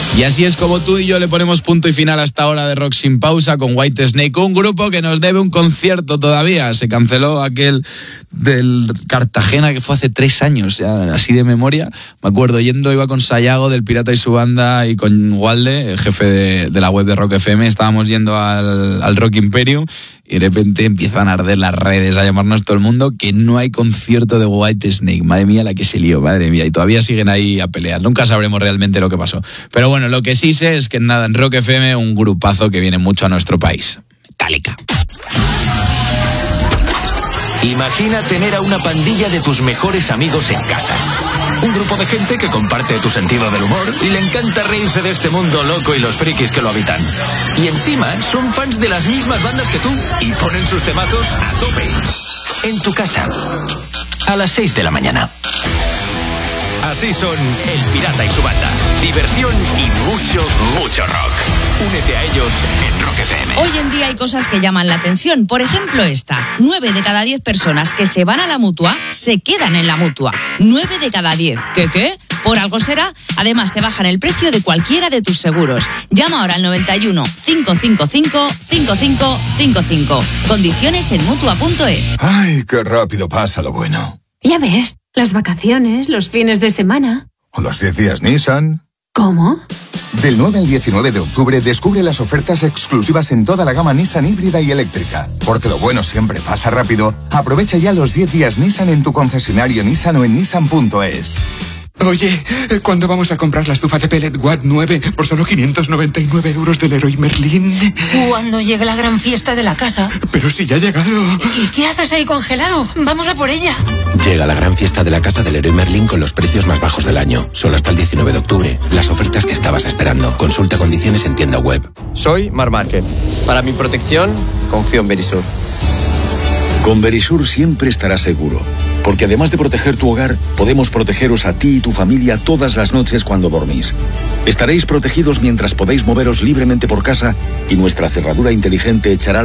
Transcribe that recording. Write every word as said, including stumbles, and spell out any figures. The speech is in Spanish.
Y así es como tú y yo le ponemos punto y final a esta hora de Rock Sin Pausa con Whitesnake, un grupo que nos debe un concierto todavía. Se canceló aquel del Cartagena que fue hace tres años, ya, así de memoria. Me acuerdo, yendo, iba con Sayago del Pirata y su banda y con Walde, el jefe de, de la web de Rock F M. Estábamos yendo al, al Rock Imperium y de repente empiezan a arder las redes, a llamarnos todo el mundo que no hay concierto de Whitesnake. Madre mía, la que se lió, madre mía. Y todavía siguen ahí a pelear. Nunca sabremos realmente lo que pasó. Pero bueno, lo que sí sé es que nada, en Rock F M un grupazo que viene mucho a nuestro país. Metallica. Imagina tener a una pandilla de tus mejores amigos en casa. Un grupo de gente que comparte tu sentido del humor y le encanta reírse de este mundo loco y los frikis que lo habitan. Y encima son fans de las mismas bandas que tú y ponen sus temazos a tope. En tu casa, a las seis de la mañana. Así son El Pirata y su banda. Diversión y mucho, mucho rock. Únete a ellos en Rock F M. Hoy en día hay cosas que llaman la atención. Por ejemplo esta. Nueve de cada diez personas que se van a la Mutua se quedan en la Mutua. Nueve de cada diez. ¿Qué qué? Por algo será. Además te bajan el precio de cualquiera de tus seguros. Llama ahora al noventa y uno, cinco cinco cinco, cinco cinco cinco cinco. Condiciones en Mutua punto es. Ay, qué rápido pasa lo bueno. Ya ves, las vacaciones, los fines de semana. O los diez días Nissan. ¿Cómo? Del nueve al diecinueve de octubre descubre las ofertas exclusivas en toda la gama Nissan híbrida y eléctrica. Porque lo bueno siempre pasa rápido. Aprovecha ya los diez días Nissan en tu concesionario Nissan o en Nissan punto es. Oye, ¿cuándo vamos a comprar la estufa de pellet Watt nueve por solo quinientos noventa y nueve euros del Leroy Merlin? Cuando llegue la gran fiesta de la casa. Pero si ya ha llegado. ¿Y qué haces ahí congelado? Vamos a por ella. Llega la gran fiesta de la casa del Leroy Merlin con los precios más bajos del año. Solo hasta el diecinueve de octubre. Las ofertas que estabas esperando. Consulta condiciones en tienda web. Soy Mar Márquez. Para mi protección, confío en Verisur. Con Verisur siempre estarás seguro. Porque además de proteger tu hogar, podemos protegeros a ti y tu familia todas las noches cuando dormís. Estaréis protegidos mientras podéis moveros libremente por casa y nuestra cerradura inteligente echará